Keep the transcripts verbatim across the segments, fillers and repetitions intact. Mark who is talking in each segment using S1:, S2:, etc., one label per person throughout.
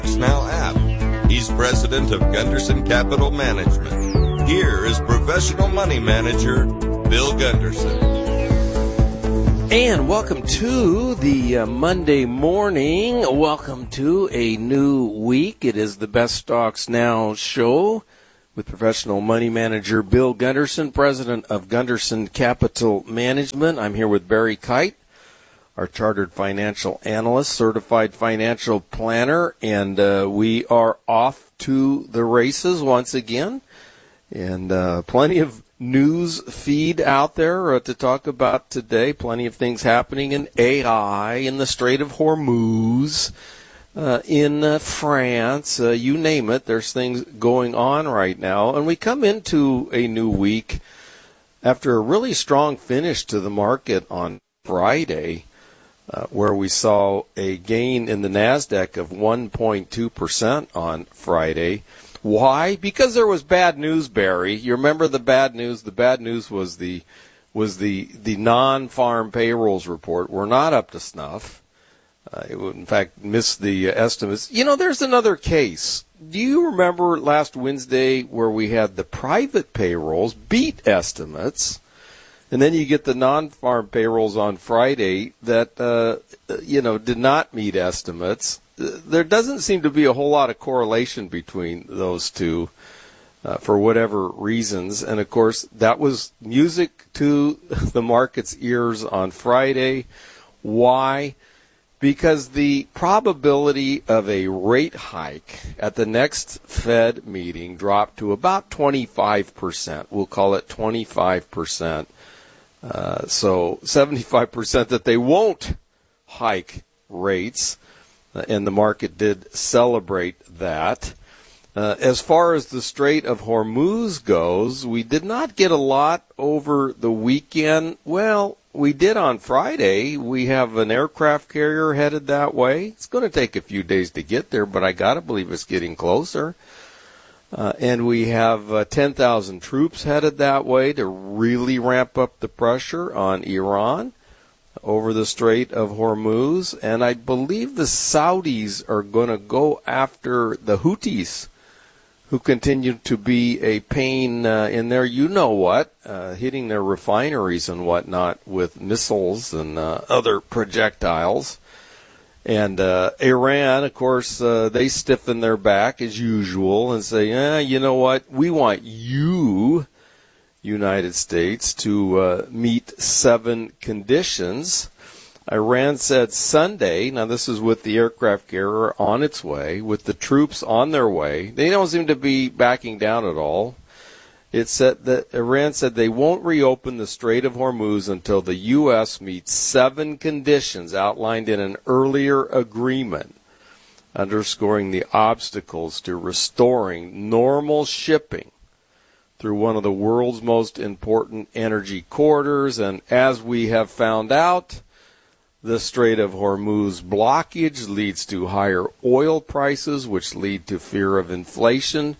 S1: Now app. He's president of Gunderson Capital Management. Here is professional money manager Bill Gunderson.
S2: And welcome to the uh, Monday morning. Welcome to a new week. It is the Best Stocks Now show with professional money manager Bill Gunderson, president of Gunderson Capital Management. I'm here with Barry Kite, our chartered financial analyst, certified financial planner, and uh, we are off to the races once again. And uh, plenty of news feed out there uh, to talk about today. Plenty of things happening in A I, in the Strait of Hormuz, uh, in uh, France, uh, you name it. There's things going on right now. And we come into a new week after a really strong finish to the market on Friday, uh, where we saw a gain in the NASDAQ of one point two percent on Friday. Why? Because there was bad news, Barry. You remember the bad news? The bad news was the was the the non-farm payrolls report. We're not up to snuff. Uh, it would, in fact, miss the uh, estimates. You know, there's another case. Do you remember last Wednesday where we had the private payrolls beat estimates, and then you get the non-farm payrolls on Friday that uh, you know did not meet estimates? There doesn't seem to be a whole lot of correlation between those two uh, for whatever reasons. And, of course, that was music to the market's ears on Friday. Why? Because the probability of a rate hike at the next Fed meeting dropped to about twenty-five percent. We'll call it twenty-five percent. Uh, so seventy-five percent that they won't hike rates. And the market did celebrate that. Uh, as far as the Strait of Hormuz goes, we did not get a lot over the weekend. Well, we did on Friday. We have an aircraft carrier headed that way. It's going to take a few days to get there, but I got to believe it's getting closer. Uh, and we have uh, ten thousand troops headed that way to really ramp up the pressure on Iran over the Strait of Hormuz, and I believe the Saudis are going to go after the Houthis, who continue to be a pain uh, in their you-know-what, uh, hitting their refineries and whatnot with missiles and uh, other projectiles. And uh, Iran, of course, uh, they stiffen their back as usual and say, eh, you know what, we want you, United States, to uh, meet seven conditions. Iran said Sunday, now this is with the aircraft carrier on its way, with the troops on their way. They don't seem to be backing down at all. It said that Iran said they won't reopen the Strait of Hormuz until the U S meets seven conditions outlined in an earlier agreement, underscoring the obstacles to restoring normal shipping through one of the world's most important energy corridors. And as we have found out, the Strait of Hormuz blockage leads to higher oil prices, which lead to fear of inflation,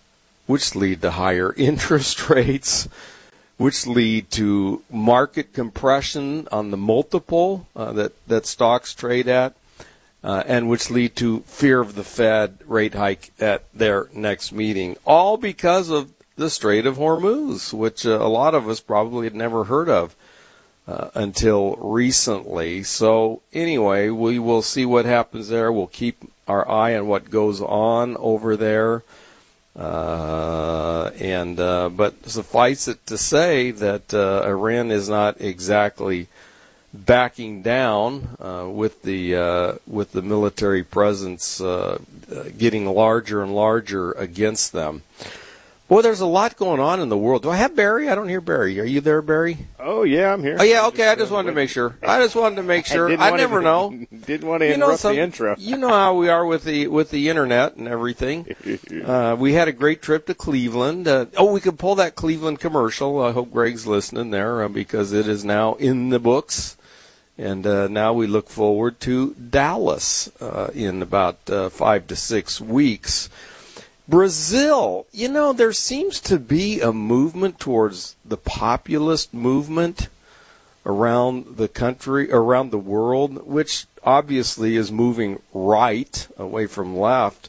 S2: which lead to higher interest rates, which lead to market compression on the multiple uh, that, that stocks trade at, uh, and which lead to fear of the Fed rate hike at their next meeting, all because of the Strait of Hormuz, which uh, a lot of us probably had never heard of uh, until recently. So anyway, we will see what happens there. We'll keep our eye on what goes on over there. Uh, and uh, but suffice it to say that uh, Iran is not exactly backing down uh, with the uh, with the military presence uh, getting larger and larger against them. Boy, there's a lot going on in the world. Do I have Barry? I don't hear Barry. Are you there, Barry?
S3: Oh, yeah, I'm here.
S2: Oh, yeah, okay. I just wanted to make sure. I just wanted to make sure. I, I never
S3: to,
S2: know.
S3: Didn't want to
S2: you
S3: interrupt
S2: know, some,
S3: the intro.
S2: You know how we are with the with the internet and everything. Uh, we had a great trip to Cleveland. Uh, oh, we could pull that Cleveland commercial. I hope Greg's listening there uh, because it is now in the books. And uh, now we look forward to Dallas uh, in about uh, five to six weeks. Brazil, you know, there seems to be a movement towards the populist movement around the country, around the world, which obviously is moving right away from left.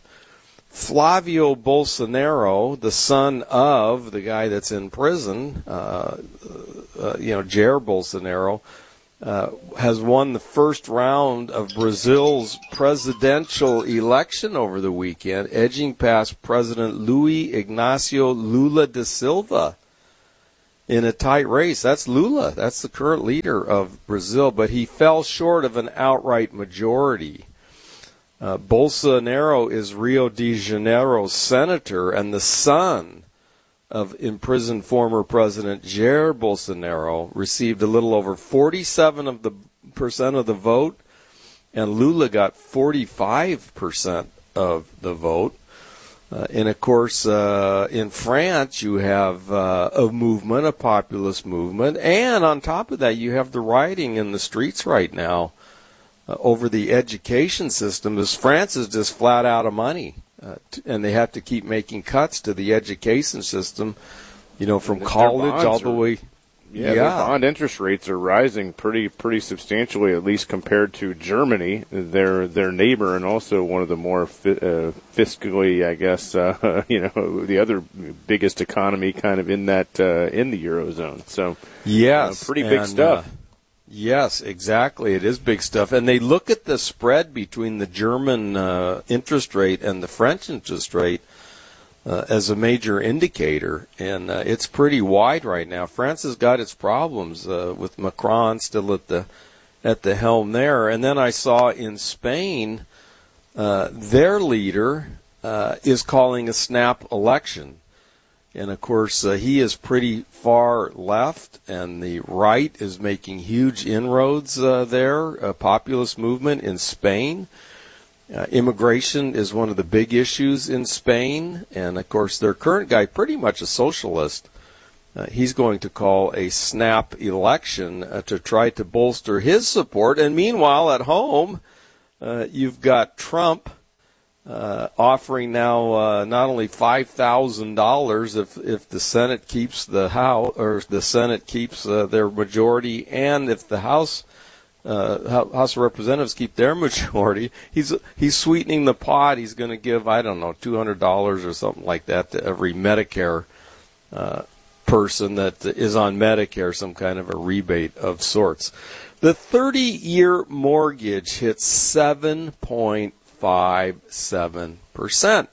S2: Flavio Bolsonaro, the son of the guy that's in prison, uh, uh, you know, Jair Bolsonaro, uh, has won the first round of Brazil's presidential election over the weekend, edging past President Luiz Inácio Lula da Silva in a tight race. That's Lula. That's the current leader of Brazil, but he fell short of an outright majority. Uh, Bolsonaro is Rio de Janeiro's senator and the son of imprisoned former President Jair Bolsonaro, received a little over forty-seven of the percent of the vote, and Lula got forty-five percent of the vote. Uh, and, of course, uh, in France, you have uh, a movement, a populist movement, and on top of that, you have the rioting in the streets right now uh, over the education system, as France is just flat out of money, uh, t- and they have to keep making cuts to the education system, you know, from college all the
S3: are,
S2: way.
S3: Yeah,
S2: yeah.
S3: their bond interest rates are rising pretty pretty substantially, at least compared to Germany, their their neighbor, and also one of the more fi- uh, fiscally, I guess, uh, you know, the other biggest economy kind of in that uh, in the Eurozone. So,
S2: yes,
S3: uh, pretty big
S2: and,
S3: stuff.
S2: Uh, yes, exactly. It is big stuff. And they look at the spread between the German uh, interest rate and the French interest rate Uh, as a major indicator, and uh, it's pretty wide right now. France has got its problems uh, with Macron still at the at the helm there. And then I saw in Spain, uh, their leader uh, is calling a snap election, and of course uh, he is pretty far left, and the right is making huge inroads uh, there. A populist movement in Spain. Uh, immigration is one of the big issues in Spain, and of course their current guy, pretty much a socialist, uh, he's going to call a snap election uh, to try to bolster his support. And meanwhile, at home, uh, you've got Trump uh, offering now uh, not only five thousand dollars if if the Senate keeps the House or the Senate keeps uh, their majority, and if the House. Uh, House of Representatives keep their majority. He's he's sweetening the pot. He's going to give, I don't know, two hundred dollars or something like that to every Medicare uh, person that is on Medicare, some kind of a rebate of sorts. The thirty-year mortgage hits seven point five seven percent.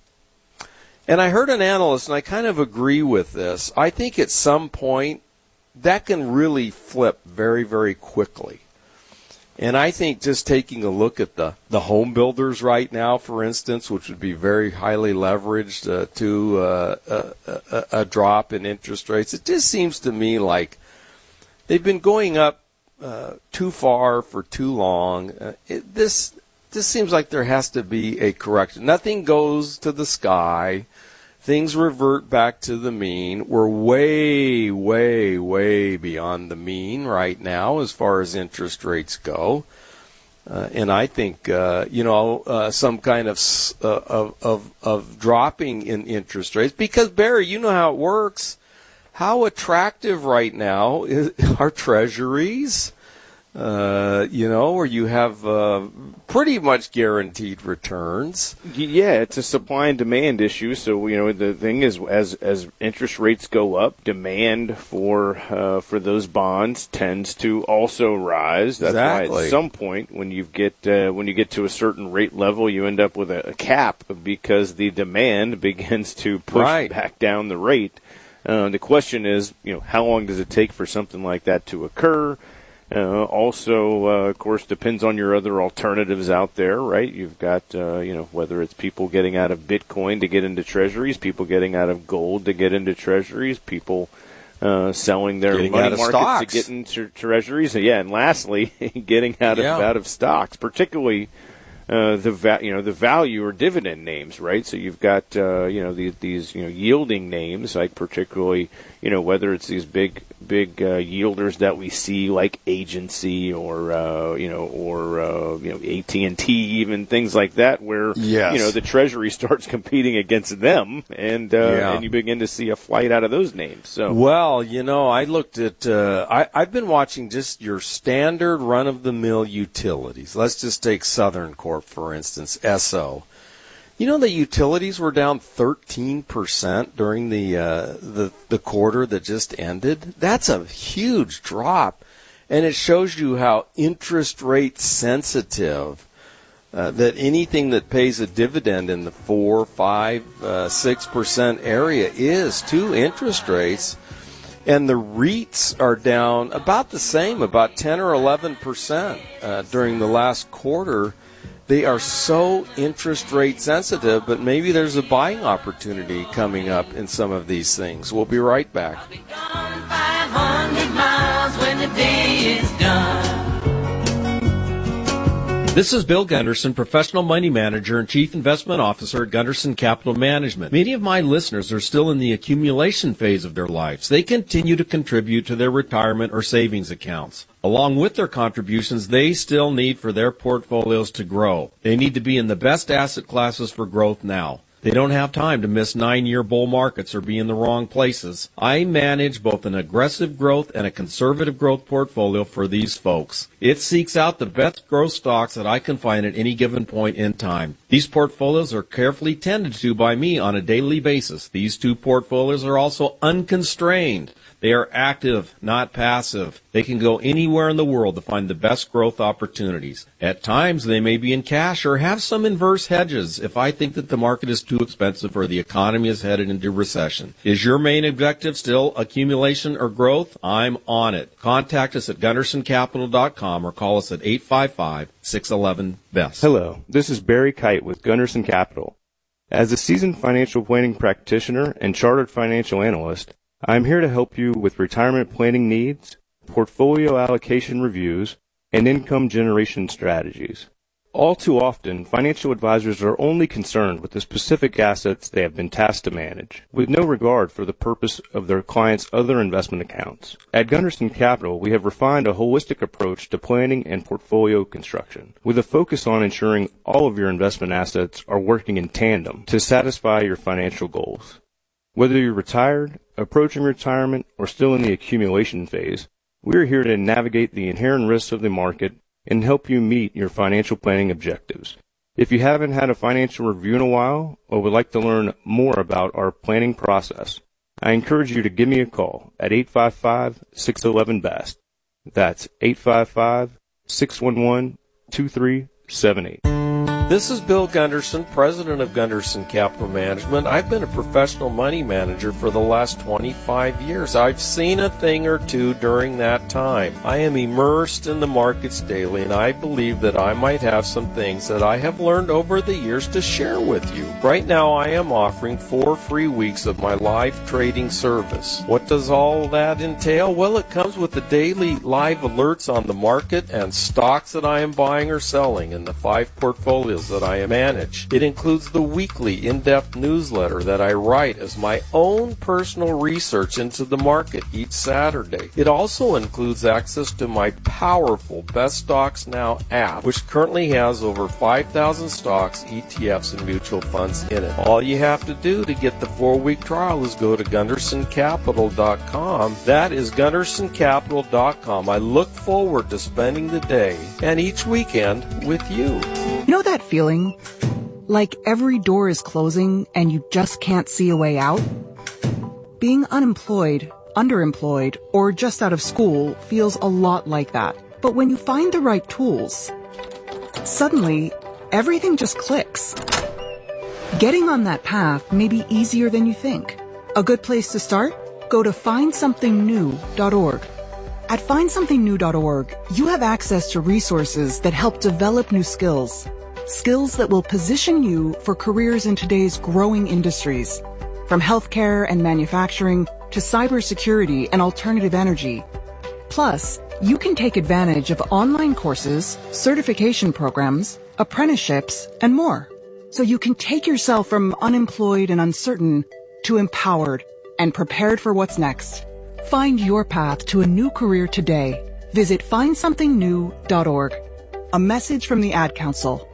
S2: And I heard an analyst, and I kind of agree with this. I think at some point that can really flip very, very quickly. And I think just taking a look at the, the home builders right now, for instance, which would be very highly leveraged uh, to uh, a, a, a drop in interest rates, it just seems to me like they've been going up uh, too far for too long. Uh, it, this this seems like there has to be a correction. Nothing goes to the sky. Things revert back to the mean. We're way, way, way beyond the mean right now as far as interest rates go. Uh, and I think, uh, you know, uh, some kind of, uh, of, of, of dropping in interest rates. Because, Barry, you know how it works. How attractive right now is, are treasuries? Uh, you know, where you have uh, pretty much guaranteed returns.
S3: Yeah, it's a supply and demand issue. So, you know, the thing is, as as interest rates go up, demand for uh, for those bonds tends to also rise. That's
S2: exactly.
S3: why at some point, when you get uh, when you get to a certain rate level, you end up with a, a cap because the demand begins to push
S2: right.
S3: back down the rate. Uh, the question is, you know, how long does it take for something like that to occur? Uh, also, uh, of course, depends on your other alternatives out there, right? You've got, uh, you know, whether it's people getting out of Bitcoin to get into treasuries, people getting out of gold to get into treasuries, people uh, selling their
S2: getting
S3: money
S2: out of
S3: markets
S2: stocks.
S3: to get into treasuries. Yeah, and lastly, getting out of
S2: yeah.
S3: out of stocks, particularly uh, the va- you know the value or dividend names, right? So you've got uh, you know these, these you know yielding names, like particularly you know whether it's these big big uh, yielders that we see like Agency or uh, you know or uh, you know A T and T, even things like that, where
S2: yes.
S3: you know the Treasury starts competing against them, and uh,
S2: yeah.
S3: and you begin to see a flight out of those names. So
S2: well, you know, I looked at uh, I, I've been watching just your standard run of the mill utilities. Let's just take Southern Corp, for instance, S O. You know, the utilities were down thirteen percent during the, uh, the the quarter that just ended. That's a huge drop, and it shows you how interest rate sensitive uh, that anything that pays a dividend in the four, five, uh, six percent area is to interest rates. And the REITs are down about the same, about ten or eleven percent uh, during the last quarter. They are so interest rate sensitive, but maybe there's a buying opportunity coming up in some of these things. We'll be right back.
S4: I'll be gone five hundred miles when the day is done.
S5: This is Bill Gunderson, Professional Money Manager and Chief Investment Officer at Gunderson Capital Management. Many of my listeners are still in the accumulation phase of their lives. They continue to contribute to their retirement or savings accounts. Along with their contributions, they still need for their portfolios to grow. They need to be in the best asset classes for growth now. They don't have time to miss nine-year bull markets or be in the wrong places. I manage both an aggressive growth and a conservative growth portfolio for these folks. It seeks out the best growth stocks that I can find at any given point in time. These portfolios are carefully tended to by me on a daily basis. These two portfolios are also unconstrained. They are active, not passive. They can go anywhere in the world to find the best growth opportunities. At times, they may be in cash or have some inverse hedges if I think that the market is too expensive or the economy is headed into recession. Is your main objective still accumulation or growth? I'm on it. Contact us at gunderson capital dot com or call us at eight five five, six one one, B E S T.
S3: hello, this is Barry Kite with Gunderson Capital. As a seasoned financial planning practitioner and chartered financial analyst, I am here to help you with retirement planning needs, portfolio allocation reviews, and income generation strategies. All too often, financial advisors are only concerned with the specific assets they have been tasked to manage, with no regard for the purpose of their clients' other investment accounts. At Gunderson Capital, we have refined a holistic approach to planning and portfolio construction, with a focus on ensuring all of your investment assets are working in tandem to satisfy your financial goals. Whether you're retired, approaching retirement, or still in the accumulation phase, we're here to navigate the inherent risks of the market and help you meet your financial planning objectives. If you haven't had a financial review in a while or would like to learn more about our planning process, I encourage you to give me a call at eight five five, six one one, B E S T. That's eight five five, six one one, two three seven eight.
S2: This is Bill Gunderson, president of Gunderson Capital Management. I've been a professional money manager for the last twenty-five years. I've seen a thing or two during that time. I am immersed in the markets daily, and I believe that I might have some things that I have learned over the years to share with you. Right now, I am offering four free weeks of my live trading service. What does all that entail? Well, it comes with the daily live alerts on the market and stocks that I am buying or selling in the five portfolios that I manage. It includes the weekly in-depth newsletter that I write as my own personal research into the market each Saturday. It also includes access to my powerful Best Stocks Now app, which currently has over five thousand stocks, E T Fs, and mutual funds in it. All you have to do to get the four-week trial is go to gunderson capital dot com. That is gunderson capital dot com. I look forward to spending the day and each weekend with you.
S6: You know that feeling? Like every door is closing and you just can't see a way out? Being unemployed, underemployed, or just out of school feels a lot like that. But when you find the right tools, suddenly everything just clicks. Getting on that path may be easier than you think. A good place to start? Go to find something new dot org. At find something new dot org, you have access to resources that help develop new skills. Skills that will position you for careers in today's growing industries. From healthcare and manufacturing to cybersecurity and alternative energy. Plus, you can take advantage of online courses, certification programs, apprenticeships, and more. So you can take yourself from unemployed and uncertain to empowered and prepared for what's next. Find your path to a new career today. Visit find something new dot org. A message from the Ad Council.